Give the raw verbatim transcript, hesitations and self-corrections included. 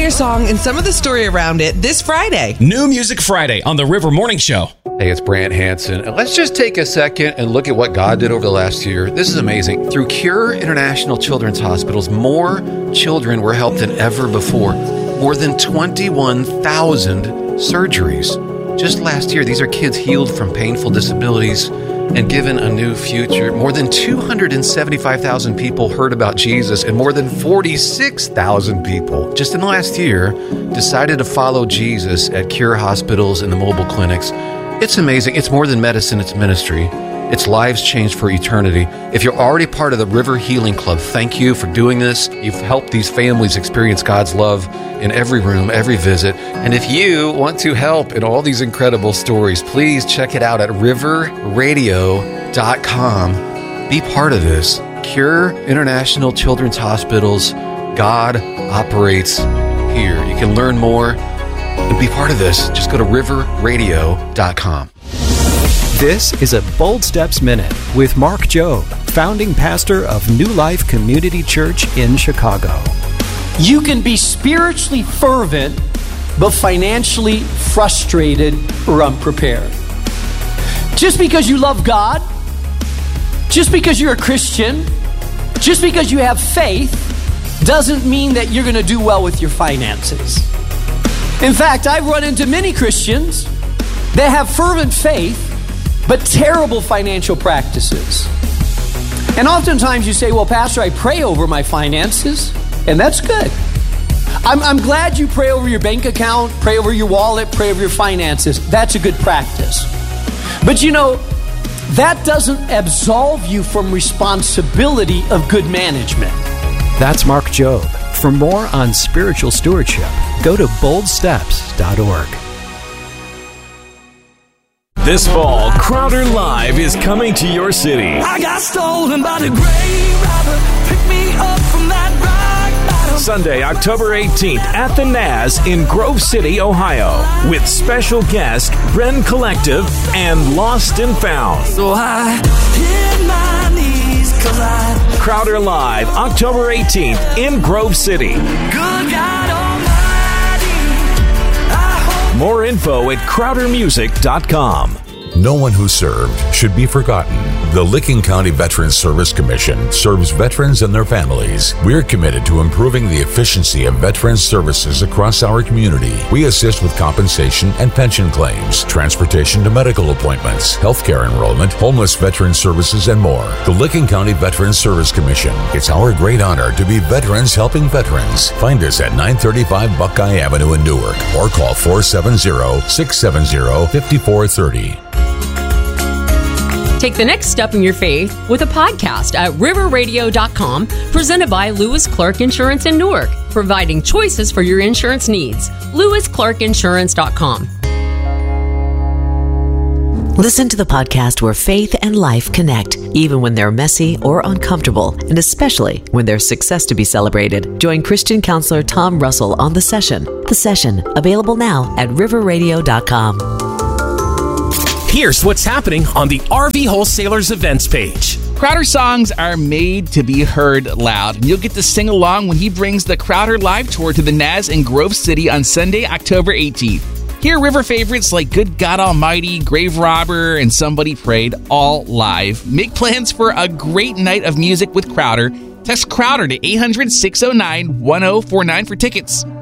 your song and some of the story around it this Friday. New Music Friday on the River Morning Show. Hey, it's Brant Hansen. And let's just take a second and look at what God did over the last year. This is amazing. Through Cure International Children's Hospitals, more children were helped than ever before. More than twenty-one thousand surgeries. Just last year, these are kids healed from painful disabilities and given a new future. More than two hundred seventy-five thousand people heard about Jesus, and more than forty-six thousand people just in the last year decided to follow Jesus at Cure hospitals and the mobile clinics. It's amazing. It's more than medicine, it's ministry. It's lives changed for eternity. If you're already part of the River Healing Club, thank you for doing this. You've helped these families experience God's love in every room, every visit. And if you want to help in all these incredible stories, please check it out at river radio dot com. Be part of this. Cure International Children's Hospitals. God operates here. You can learn more and be part of this. Just go to river radio dot com. This is a Bold Steps Minute with Mark Jobe, founding pastor of New Life Community Church in Chicago. You can be spiritually fervent, but financially frustrated or unprepared. Just because you love God, just because you're a Christian, just because you have faith, doesn't mean that you're going to do well with your finances. In fact, I've run into many Christians that have fervent faith, but terrible financial practices. And oftentimes you say, well, Pastor, I pray over my finances, and that's good. I'm, I'm glad you pray over your bank account, pray over your wallet, pray over your finances. That's a good practice. But you know, that doesn't absolve you from responsibility of good management. That's Mark Jobe. For more on spiritual stewardship, go to bold steps dot org. This fall, Crowder Live is coming to your city. I got stolen by the grave robber. Pick me up from that rock bottom. Sunday, October eighteenth at the Naz in Grove City, Ohio, with special guest Bren Collective and Lost and Found. So I hit my knees 'cause I Crowder Live, October eighteenth in Grove City. Good God Almighty, I hope. More info at crowder music dot com. No one who served should be forgotten. The Licking County Veterans Service Commission serves veterans and their families. We're committed to improving the efficiency of veterans services across our community. We assist with compensation and pension claims, transportation to medical appointments, healthcare enrollment, homeless veteran services, and more. The Licking County Veterans Service Commission. It's our great honor to be veterans helping veterans. Find us at nine thirty-five Buckeye Avenue in Newark or call four seven zero, six seven zero, five four three zero. Take the next step in your faith with a podcast at river radio dot com, presented by Lewis Clark Insurance in Newark, providing choices for your insurance needs. lewis clark insurance dot com. Listen to the podcast where faith and life connect, even when they're messy or uncomfortable, and especially when there's success to be celebrated. Join Christian counselor Tom Russell on The Session. The Session, available now at river radio dot com. Here's what's happening on the R V Wholesalers events page. Crowder songs are made to be heard loud, and you'll get to sing along when he brings the Crowder Live Tour to the Naz in Grove City on Sunday, October eighteenth. Hear River favorites like Good God Almighty, Grave Robber, and Somebody Prayed, all live. Make plans for a great night of music with Crowder. Text Crowder to eight hundred, six oh nine, one oh four nine for tickets.